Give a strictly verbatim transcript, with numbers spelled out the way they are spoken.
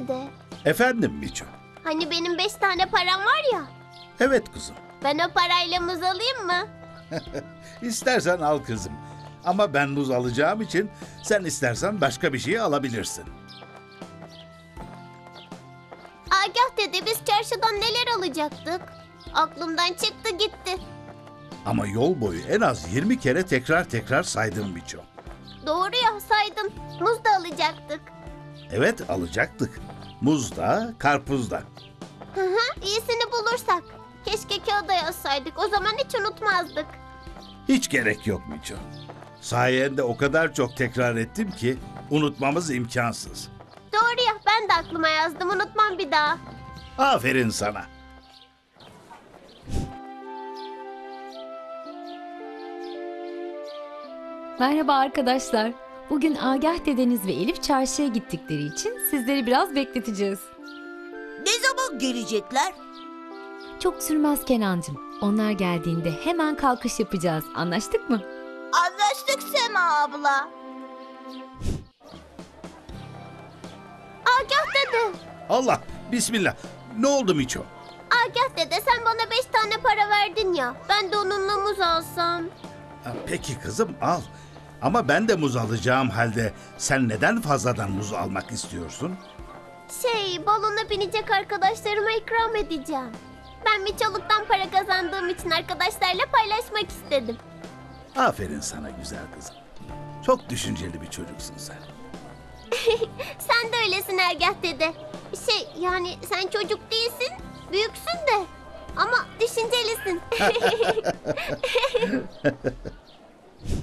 dede. Efendim Miço? Hani benim beş tane param var ya. Evet kızım. Ben o parayla muz alayım mı? İstersen al kızım. Ama ben muz alacağım için sen istersen başka bir şey alabilirsin. Agah dede, biz çarşıdan neler alacaktık? Aklımdan çıktı gitti. Ama yol boyu en az yirmi kere tekrar tekrar saydım Miço. Doğru ya, saydın. Muz da alacaktık. Evet alacaktık. Muz da, karpuz da. Hı hı, iyisini bulursak. Keşke kağıda yazsaydık. O zaman hiç unutmazdık. Hiç gerek yok Miço. Sayende o kadar çok tekrar ettim ki unutmamız imkansız. Doğru ya, ben de aklıma yazdım. Unutmam bir daha. Aferin sana. Merhaba arkadaşlar. Bugün Agah dedeniz ve Elif çarşıya gittikleri için sizleri biraz bekleteceğiz. Ne zaman gelecekler? Çok sürmez Kenancığım. Onlar geldiğinde hemen kalkış yapacağız. Anlaştık mı? Anlaştık Sema abla. Agah dede. Allah, bismillah. Ne oldu Miço? Agah dede, sen bana beş tane para verdin ya. Ben de onunla muz alsam. Ha, peki kızım al. Ama ben de muz alacağım halde sen neden fazladan muz almak istiyorsun? Şey, balona binecek arkadaşlarıma ikram edeceğim. Ben miçoluktan para kazandığım için arkadaşlarla paylaşmak istedim. Aferin sana güzel kızım. Çok düşünceli bir çocuksun sen. Sen de öylesin Agah dede. Şey, yani sen çocuk değilsin, büyüksün de. Ama düşüncelisin.